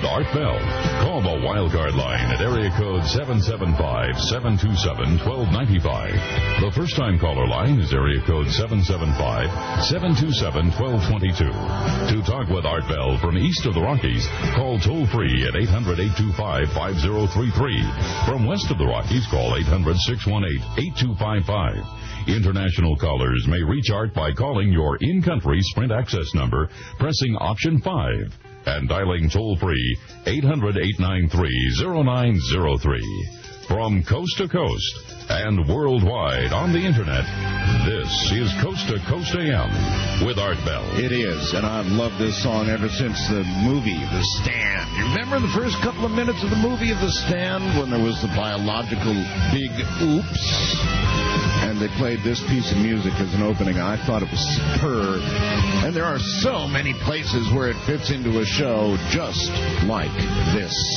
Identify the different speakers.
Speaker 1: with Art Bell. Call the Wildcard line at area code 775-727-1295. The first-time caller line is area code 775-727-1222. To talk with Art Bell from east of the Rockies, call toll-free at 800-825-5033. From west of the Rockies, call 800-618-8255. International callers may reach Art by calling your in-country Sprint access number, pressing option 5, and dialing toll-free 800-893-0903. From coast to coast and worldwide on the Internet, this is Coast to Coast AM with Art Bell.
Speaker 2: It is, and I've loved this song ever since the movie, The Stand. You remember the first couple of minutes of the movie of The Stand when there was the biological big oops? And they played this piece of music as an opening. I thought it was superb. And there are so many places where it fits into a show just like this.